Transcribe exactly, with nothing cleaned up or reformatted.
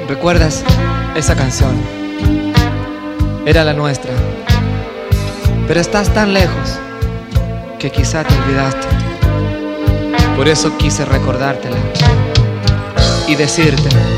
¿Recuerdas esa canción? Era la nuestra. Pero estás tan lejos que quizá te olvidaste. Por eso quise recordártela y decirte